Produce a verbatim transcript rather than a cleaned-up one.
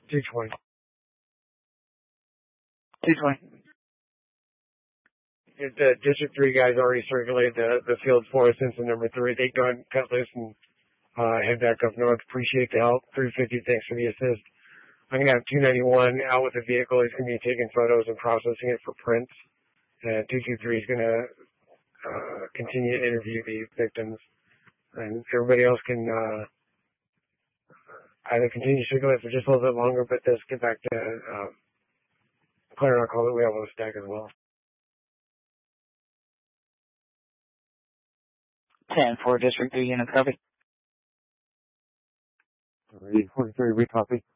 two twenty. two twenty. The District three guys already circulated the, the field for us since the number three. They go ahead and cut loose and uh, head back up north. Appreciate the help. three fifty, thanks for the assist. I'm going to have two ninety-one out with the vehicle. He's going to be taking photos and processing it for prints. Uh, two two three is going to uh, continue to interview the victims. And everybody else can uh, either continue to circulate for just a little bit longer, but let's get back to uh, clearing our call that we have on the stack as well. ten four, District three unit, copy. forty-three, we copy.